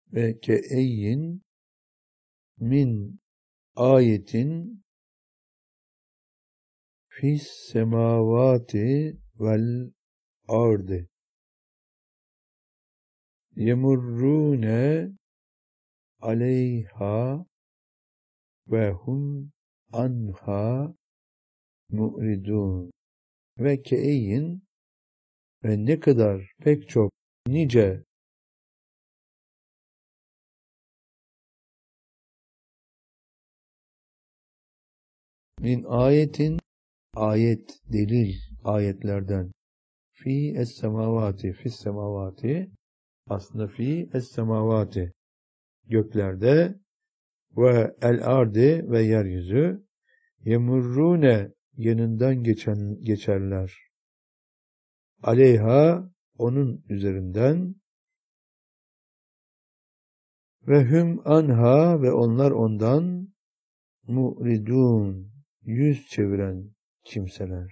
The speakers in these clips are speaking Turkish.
ve keeyyin min ayetin fis semavati vel ardı yemurrune aleyha ve hum anha mu'ridun ve keeyyin ve ne kadar pek çok nice min ayetin ayet delil ayetlerden fi es-semavati fis semavati aslında fi es-semavati göklerde ve el ardı ve yeryüzü yemurrune yanından geçerler aleyha onun üzerinden ve hüm anha ve onlar ondan mu'ridun yüz çeviren kimseler.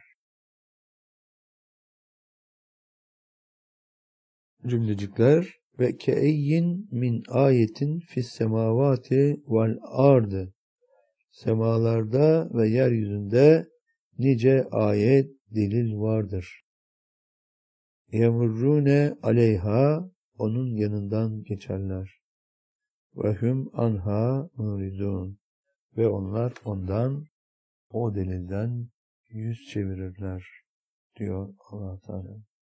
Cümlecikler ve keeyyin min ayetin fis semavati vel ardı semalarda ve yeryüzünde nice ayet delil vardır. Yemurrune aleyha onun yanından geçerler. Ve hüm anha muridun ve onlar ondan o delilden yüz çevirirler diyor Allah Teala.